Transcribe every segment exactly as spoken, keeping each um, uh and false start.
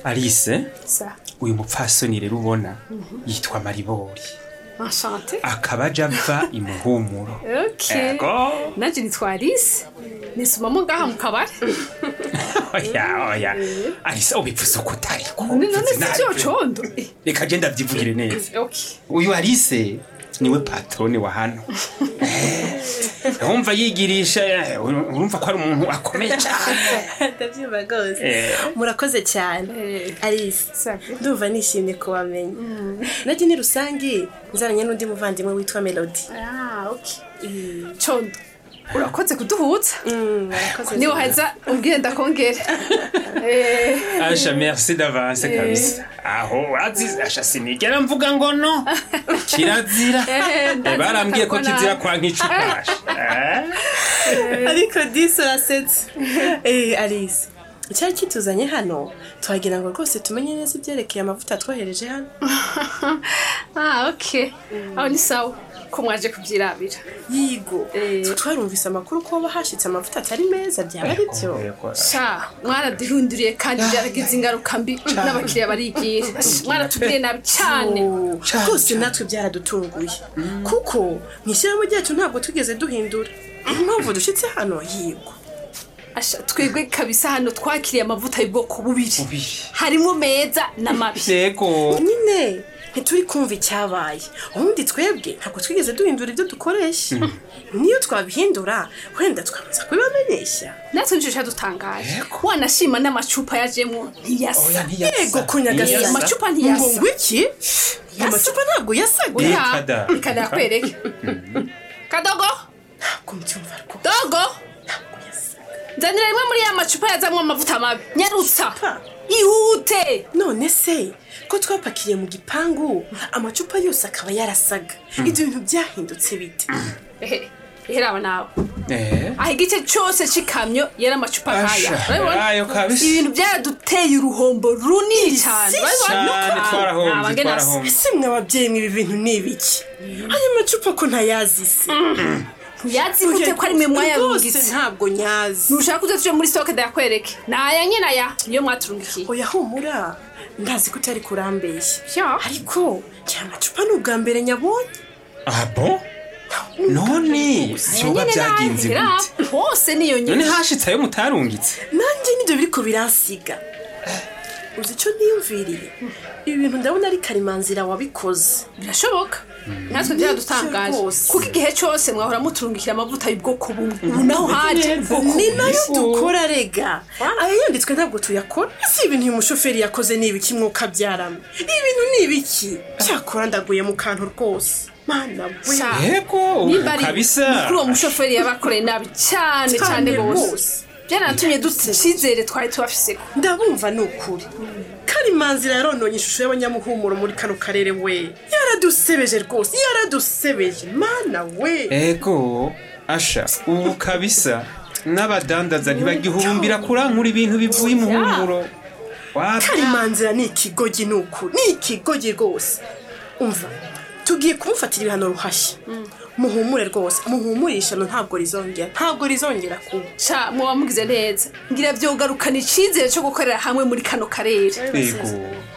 Alice Sa. uyu mupfasoni rero ubona yitwa Maribori. Enchanté. Akaba java imuhumuro. Okay. Ego. Naje nitwa Alice. Nisumamo ngaha mu kabari. Oya oya. Alice ubivuze uko utari ko. None sicyo condo. Reka je ndavyivugire neza. Okay. Uyu Alice niwe patrone wa hano. Umva yigirisha urumva ko ari umuntu akomeye cyane. Ndavyumva gose. Murakoze cyane. Alice. Ndumva nishimye ko wamenye. Naje ni rusangi nzaranye n'undi muvandimwe witwa Melody. Ah, okay. Condo. Urakoze kuduhuza. Mm, urakoze. Niwe haza ubwenda kongera. Eh. Asha merci d'avance kabisa. Aho azize asha sinigera mvuga ngo no. Kirazira. Eh barambwiye ko kizira kwa nk'icupasha. Ariko disi urasetse. Eh Alice. Icyari kituzanye hano twagira ngo rwose tumenye neza ibyerekeye amavuta twohereje hano. Ah, okay. Aho ni sawa. Ko mwaje kubyirabira. Yigo. Twarumvise amakuru ko bahashitse amavuta atari meza byaba ari byo. Sha, mwaradihunduriye kandi byaragize ingaruka mbi n'abakiriya barigira. Mwaratubwiye nabi cyane. Rwose natwe byaradutunguye. Kuko mwishyiramo ryacu ntabwo tugeze duhindura. Impamvu dushitse hano yigo. Asha twebwe kabisa hano twakiriye amavuta y'ubwoko bubiri. Harimo meza na mabi. Yego. Nyine ntituri kumva icyabaye. Ubundi twebwe ntabwo twigeze duhindura ibyo dukoresha. Niyo twabihindura wenda twamaze kubibamenyesha. Natwe nje dutangaje. Wanashima n'amacupa yajemo ntiyasa. Yego kunyagasa amacupa ntiyasa. Ngo iki? Amacupa ntabwo yasaga. Kada. Kada kwereke. Kadogo. Kumcyumva ariko. Dogo. Zanira rimwe muri ya macupa yazamwe amavuta mabi. Nyarutsa. Ihute. None se ko twapakiriye mu gipangu amacupa yose akaba yarasaga. Ibyo bintu byahindutse bite? Ehe. Ihera nawe. Eh. Aho igice cyose cikamyo yera amacupa kaya. Ayo kabisa. Ibintu byaduteye uruhombo runini cyane. Cyane twarahombe twarahombe. Simwe ababyeyi ibi bintu nibiki. Ayo macupa ko ntayazise. Yazi gute ko ari mwe mwayarungitse ntabwo nyazi. Nushaka kuze tuje muri stock ndakwereke. Naya nyina ya niyo mwaturungikiye. Oya humura. Ndazi ko utari kurambeshya. Ya. Ariko cya macupa n'ubwa mbere nyabonye. Ah bon? None cyoba byaginze gute? Hose niyo nyine. None hashitse ayo mutarungitse. Nanje nibyo biri ko biransiga. Uzi cyo niyumviriye. Ibi bintu ndabona ari Karimanzira wabikoze. Birashoboka. Natwe byadutangaje. Kuko igihe cyose mwahora muturungikira amavuta y'ubwoko bumwe. Naho haje ni nayo dukora rega. Ayo yanditswe ntabwo tuyakora. Si ibintu uyu mushoferi yakoze nibi kimwuka byarama. Ibintu nibiki? Cyakora ndaguye mu kantu rwose. Mana we. Yego kabisa. Kuri uwo mushoferi yabakoreye nabi cyane cyane gose. Byaratumye dutizere twari tubafiseko. Ndabumva nukuri. Karimanzira yarononye ishusho y'abanyamuhumuro muri kano karere we. Yaradusebeje rwose, yaradusebeje. Mana we. Ego, Asha, ubu kabisa n'abadandaza ntibagihurumbira kurankura ibintu bivuye imuhumuro. Karimanzira ni ikigogi nukuri, ni ikigogi rwose. Umva, tugiye kumufatira ibihano ruhashya. Muhumure rwose, muhumurisha no ntabwo rizongera. Ntabwo rizongera kuba. Cha muwamugize neza. Ngira byo ugarukana icizere cyo gukorera hamwe muri kano karere. Yego.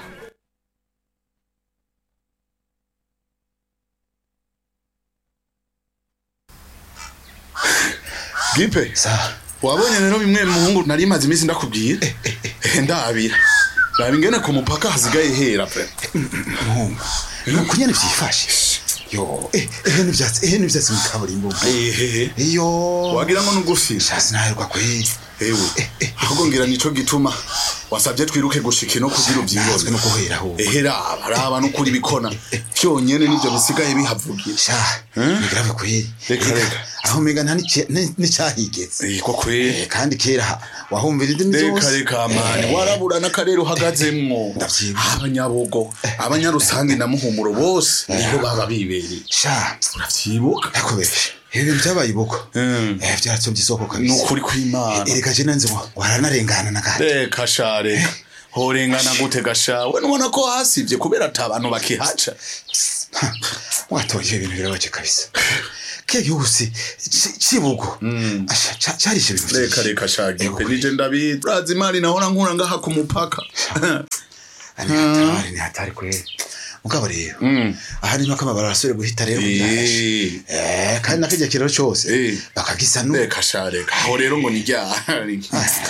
Gipe. Sa. Wabonye rero bimwe muhungu nari maze iminsi ndakubwira. Ndabira. Babingene ku mupaka hazigaye hera pe. Muhungu. Nuko nyene byifashe. Yo, eh, eh nivyatsi, eh nivyatsi mikaburimbo. Eh, eh. Iyo. Wagira ngo nugufira. Shasi naherwa kweli. Ewe. Ahubwo ngira nico gituma wasabye twiruke gushika no kugira ubyingozwe no guhera ho. Ehera baraba no kuri bikona. Cyonyene nivyo bisigaye bihavugiye. Sha. Nigrave kweli. Reka reka. Aho mega nta ni cyahigeze. Eh ko kweli. Kandi kera wahumvira idini zose. Reka reka mani warabura nakarero hagazemwo. Abanyabugo, abanyarusangi na muhumuro bose niho baba bibereye. Sha. Uravyibuka? Yakubeshe. Ibi byabaye ibuko. Eh byaracyo byisoko kabisa. Nukuri kw'Imana. Ereka je nanze ngo waranarengana nakati. Reka share. Horengana gute gashawe nubona ko hasivye kubera atabantu bakihaca. Watoye ibintu birabaje kabisa. ke gihusi cibugo asha carishe ibintu reka reka shagipe nije ndabizi urazi imari nahora nkura ngaha ku mupaka ani hatari ni hatari kweli mugabo rero ahari no kamabara rasore guhita rero eh kandi nakijya kirero cyose bakagisa no reka shareka aho rero ngo ni ryari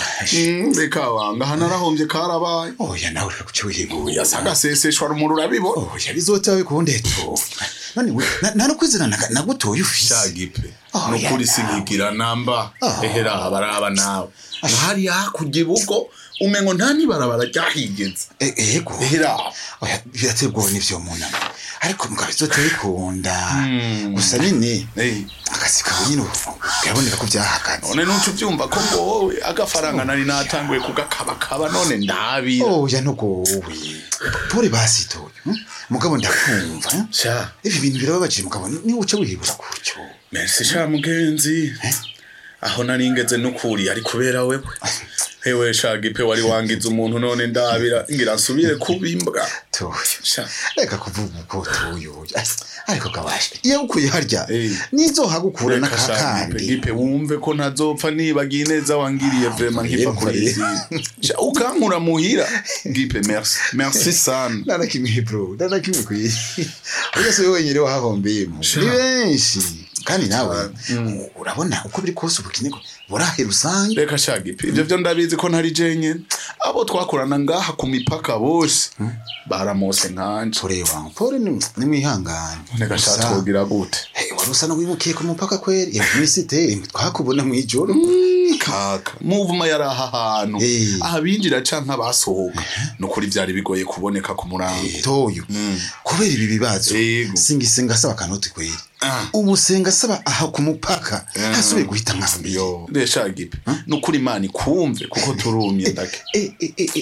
reka wanga hanarahombye karabaye oya nawe uri kuciwihingu yasaga seseshwa rumuru urabibona oya bizotawe kuhondeto nani we nano kwizana nagutoye ufise shagipe no kuri singigira namba ehera abaraba nawe hari hakujye bugo umengo ntani barabara ryahigeze ego ehera oya birategwa n'ivyo muna ariko mugabizo tubikunda gusa nyine akasi kawe nyine yaboneka ko byahakanye none nucu byumva ko wowe agafaranga nari natanguye kugakabakaba none ndabira oya nugowe pore basitoye mugabo ndakumva sha ibi bintu birababaje mugabo ni uce wihibura kuryo merci sha mugenzi aho naringeze nukuri ari kubera wewe hewe shagipe wari wangiza umuntu none ndabira ngira nsubire kubimbwa toyo reka kuvuga uko toyo ariko kabashe iyo ukuye harya nizo hagukura nakakandi gipe wumve ko ntazopfa nibagiye neza wangiriye vraiment nkiva kuri sha ukankura muhira gipe merci merci sana nana kimwe bro nana kimwe kuyi oya so wenyere wahombeye mu benshi kandi nawe urabona uko biri kose ubukiniko burahe rusange reka shagipe ivyo byo ndabizi ko ntari jenye abo twakorana ngaha ku mipaka bose baramose nkanje tureba pore ni mwihangane reka shatwogira gute hey warusa no wimukiye ku mupaka kweri ya misite twakubona mu ijoro kaka muvuma yaraha hantu abinjira canka basohoka no kuri byari bigoye kuboneka ku murango toyo kubera ibi bibazo singisenga saba kanoti kweri ubu senga saba aha ku mupaka hasubiye guhita nkambi yo resha gipe nukuri mani kumve kuko turumye ndake eh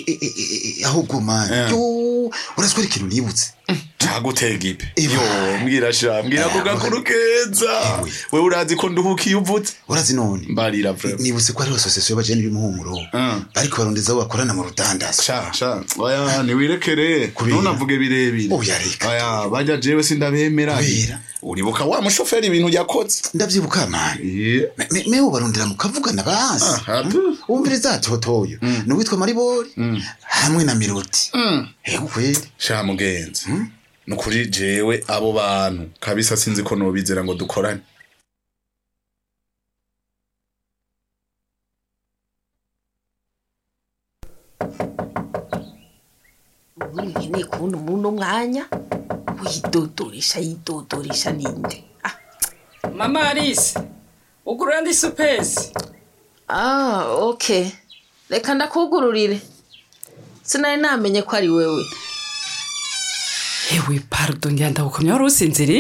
eh aho gumana yo urazwe ikintu nibutse Chaguteye gipe yo mbwira sha mbwira ko gakuru keza we urazi ko nduhukiye uvutse urazi none mbarira vraiment nibutse ko ari association y'abajene b'imuhumuro ariko barondeza bakorana mu rudandazo sha sha oya ni wirekere ntunavuge birebire oya reka oya bajya jewe sindabemera uribuka wa mushoferi ibintu yakoze ndavyibuka mani mewe barondera mukavugana basi umviriza totoyo no witwa Maribori hamwe na Miroti ego kweli sha mugenzi nukuri jewe abo bantu kabisa sinzi ko nobizera ngo dukorane Ni kuno muno mwanya widodorisha yidodorisha ninde ah Mama Alice ugurandi supesi ah okay reka ndakugururire sinari namenye ko ari wewe Ewe pardon yanda ukomye warusinziri